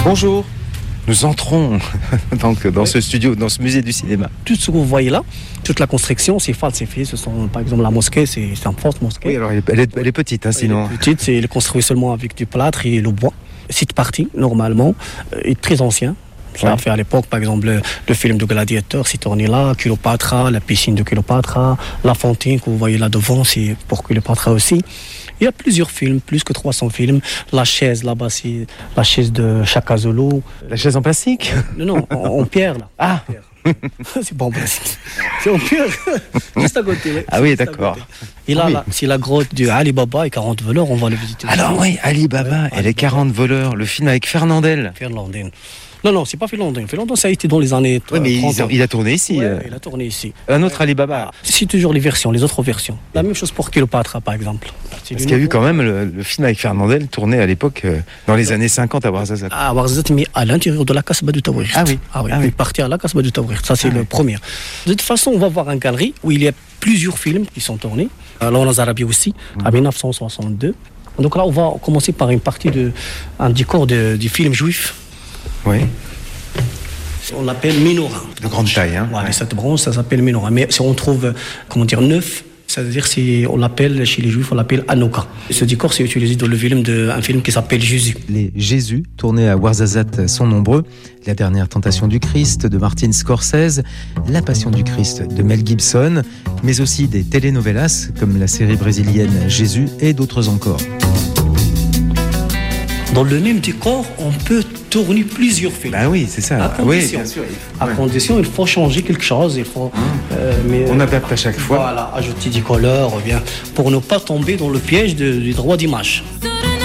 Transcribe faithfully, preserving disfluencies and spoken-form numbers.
Bonjour, nous entrons donc dans oui. ce studio, dans ce musée du cinéma. Tout ce que vous voyez là, toute la construction, c'est falsifié. Ce sont, par exemple, la mosquée, c'est, c'est une fausse mosquée. Oui, alors elle est, elle est, elle est petite, hein, sinon. Elle est petite, c'est, elle est construite seulement avec du plâtre et le bois. Cette partie, normalement, est très ancien. Ça a ouais. fait à l'époque, par exemple, le, le film de Gladiateur, c'est tourné là, Cléopâtre, la piscine de Cléopâtre, la fontaine que vous voyez là devant, c'est pour Cléopâtre aussi. Il y a plusieurs films, plus que trois cents films. La chaise là-bas, c'est la chaise de Chaka Zulu. La chaise en plastique ? Non, non, en, en pierre là. Ah en pierre. C'est pas en plastique. C'est en pierre. Juste à côté. Ouais. Ah oui, d'accord. Et là, oui. là, c'est la grotte de Ali Baba et quarante voleurs, on va le visiter. Alors oui, Ali Baba ouais, et les quarante voleurs, le film avec Fernandel. Fernandel. Non, non, c'est pas Fernandel. Fernandel, ça a été dans les années oui, mais trente. Il, il a tourné ici. Ouais, euh... il a tourné ici. Un autre Ali Baba. C'est toujours les versions, les autres versions. La même chose pour Cléopâtre, par exemple. C'est Parce qu'il y a eu quand même le, le film avec Fernandel tourné à l'époque, euh, dans les années cinquante à Ouarzazate. À Ouarzazate, mais à l'intérieur de la Casbah du Tawrirt. Ah oui. Ah oui, ah il oui. est parti à la Casbah du Tawrirt. Ça, c'est ah le oui. premier. De toute façon, on va voir une galerie où il y a plusieurs films qui sont tournés. Alors, en Arabie aussi, mmh. en dix-neuf cent soixante-deux. Donc là, on va commencer par une partie de un décor de, du film juif. Oui. On l'appelle menorah. De grande taille, hein. Voilà, ouais. Cette bronze, ça s'appelle menorah. Mais si on trouve, comment dire, neuf, c'est-à-dire si on l'appelle chez les Juifs, on l'appelle Hanouka. Ce décor, c'est utilisé dans le film de un film qui s'appelle Jésus. Les Jésus, tournés à Ouarzazate, sont nombreux. La dernière tentation du Christ de Martin Scorsese, La Passion du Christ de Mel Gibson, mais aussi des telenovelas comme la série brésilienne Jésus et d'autres encore. Dans le même décor, on peut tourner plusieurs films. Ah oui, c'est ça. À condition, oui, bien sûr. À ouais. condition, il faut changer quelque chose. Il faut, mmh. euh, mais, on adapte à chaque fois. Voilà, ajouter des couleurs, bien, pour ne pas tomber dans le piège de, du droit d'image.